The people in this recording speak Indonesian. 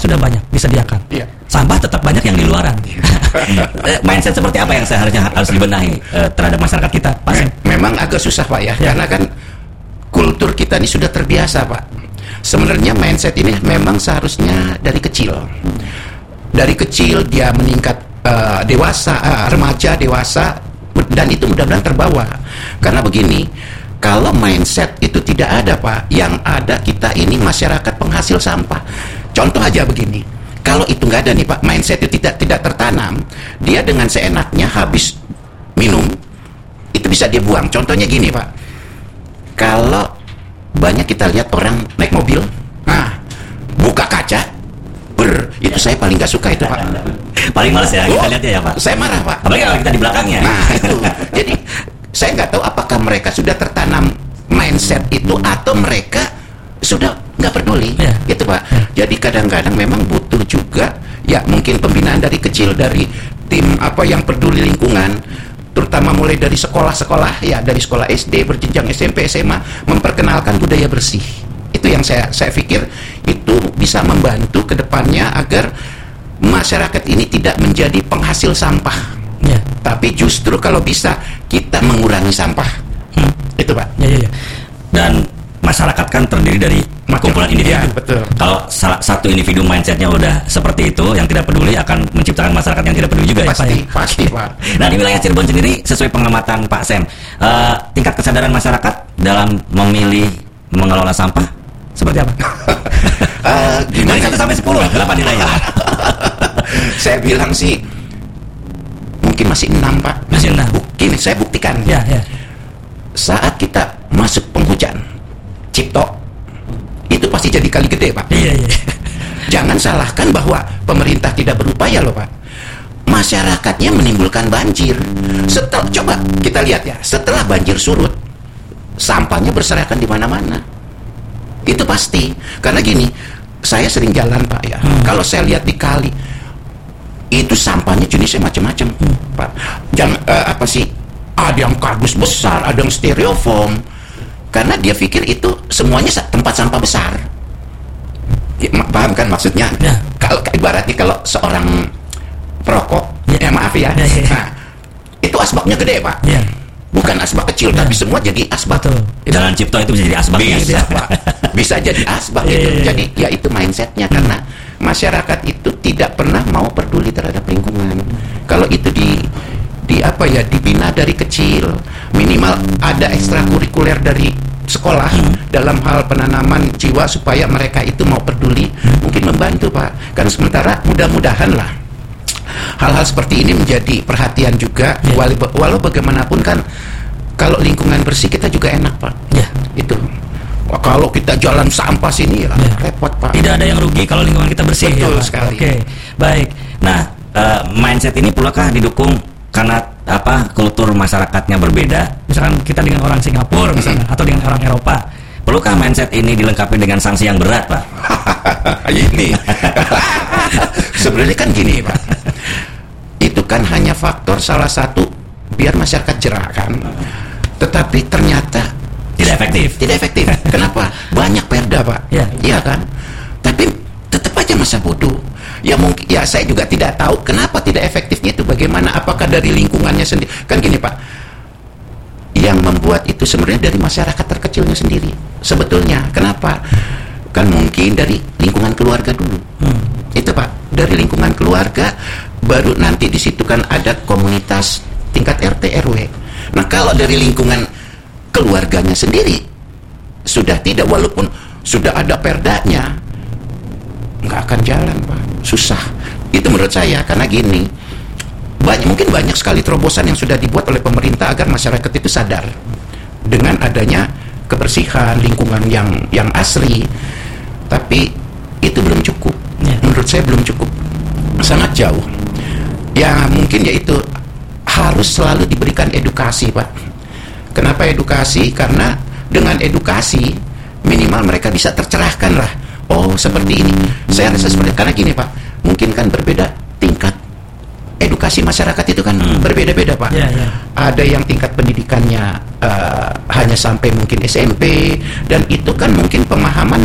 sudah banyak disediakan. Sampah tetap banyak yang di luaran. Mindset seperti apa yang seharusnya harus dibenahi terhadap masyarakat kita, Pak Sam? Memang agak susah, Pak, ya. Karena kan kultur kita ini sudah terbiasa, Pak. Sebenarnya mindset ini memang seharusnya dari kecil. Dari kecil dia meningkat dewasa, remaja, dewasa, dan itu mudah-mudahan terbawa. Karena begini, kalau mindset itu tidak ada, Pak, yang ada kita ini masyarakat penghasil sampah. Contoh aja begini, kalau itu nggak ada nih, Pak, mindset itu tidak tertanam, dia dengan seenaknya habis minum itu bisa dia buang. Contohnya gini, Pak, kalau banyak kita lihat orang naik mobil, buka kaca, itu saya paling nggak suka itu, Pak. Paling males ya kita lihat ya, Pak. Saya marah, Pak. Apalagi kalau kita di belakangnya. Nah, itu. Jadi saya nggak tahu apakah mereka sudah tertanam mindset itu atau mereka sudah nggak peduli, gitu, Pak. Jadi kadang-kadang memang butuh juga, ya mungkin pembinaan dari kecil, dari tim yang peduli lingkungan, terutama mulai dari sekolah-sekolah, ya dari sekolah SD, berjenjang SMP, SMA, memperkenalkan budaya bersih. Itu yang saya pikir itu bisa membantu ke depannya agar masyarakat ini tidak menjadi penghasil sampah, tapi justru kalau bisa kita mengurangi sampah. Itu, Pak. Dan masyarakat kan terdiri dari kumpulan individu. Betul. Kalau satu individu mindsetnya udah seperti itu, yang tidak peduli, akan menciptakan masyarakat yang tidak peduli juga. Pasti, Pak. Nah, di wilayah Cirebon sendiri, sesuai pengamatan Pak Sam, tingkat kesadaran masyarakat dalam memilih mengelola sampah seperti apa? Dari 1 sampai 10, berapa nilainya? Saya bilang sih mungkin masih 6, Pak. Masih 6. Ini saya buktikan. Saat kita masuk penghujan, Cipto, itu pasti jadi kali gede, Pak. Jangan salahkan bahwa pemerintah tidak berupaya loh, Pak. Masyarakatnya menimbulkan banjir. Coba kita lihat ya, setelah banjir surut, sampahnya berserakan di mana-mana. Itu pasti. Karena gini, saya sering jalan, Pak, ya. Kalau saya lihat di kali, itu sampahnya jenisnya macam-macam, Pak. Ada yang kardus besar, ada yang styrofoam. Karena dia pikir itu semuanya tempat sampah besar. Paham kan maksudnya? Kalau ibaratnya kalau seorang perokok, maaf ya, itu asbaknya gede, Pak. Bukan asbak kecil, tapi semua jadi asbak. Jalan Cipto itu bisa jadi asbak. Bisa, Pak. Bisa jadi asbak gitu. Jadi ya itu mindsetnya, karena masyarakat itu tidak pernah mau peduli terhadap lingkungan. Kalau itu dibina dari kecil, minimal ada ekstrakurikuler dari sekolah dalam hal penanaman jiwa supaya mereka itu mau peduli, mungkin membantu, Pak. Karena sementara mudah-mudahan lah hal-hal seperti ini menjadi perhatian juga. Walau bagaimanapun kan kalau lingkungan bersih kita juga enak, Pak. Itu. Kalau kita jalan sampah sini repot, Pak. Tidak ada yang rugi kalau lingkungan kita bersih. Betul sekali. Oke, baik. Nah, mindset ini pulakah didukung karena kultur masyarakatnya berbeda? Misalkan kita dengan orang Singapura misalnya, atau dengan orang Eropa, perlukah mindset ini dilengkapi dengan sanksi yang berat, Pak? Ini sebenarnya kan gini, Pak. Itu kan hanya faktor salah satu biar masyarakat jerah kan. Tetapi ternyata tidak efektif. Kenapa? Banyak perda, Pak. Iya kan? Tapi tetap aja masa bodoh. Ya mungkin, ya saya juga tidak tahu kenapa tidak efektifnya itu bagaimana. Apakah dari lingkungannya sendiri? Kan gini, Pak. Yang membuat itu sebenarnya dari masyarakat terkecilnya sendiri. Sebetulnya, kenapa? Kan mungkin dari lingkungan keluarga dulu. Itu, Pak. Dari lingkungan keluarga, baru nanti di situ kan ada komunitas tingkat RT RW. Nah, kalau dari lingkungan keluarganya sendiri sudah tidak, walaupun sudah ada perdanya, nggak akan jalan, Pak. Susah. Itu menurut saya, karena gini, mungkin banyak sekali terobosan yang sudah dibuat oleh pemerintah agar masyarakat itu sadar dengan adanya kebersihan lingkungan yang asri, tapi itu belum cukup. Menurut saya belum cukup, sangat jauh. Ya mungkin yaitu harus selalu diberikan edukasi, Pak. Kenapa edukasi? Karena dengan edukasi minimal mereka bisa tercerahkan lah. Oh, seperti ini. Saya rasa seperti, karena gini, Pak, mungkin kan berbeda tingkat edukasi masyarakat itu kan berbeda-beda, Pak. Ada yang tingkat pendidikannya hanya sampai mungkin SMP, dan itu kan mungkin pemahaman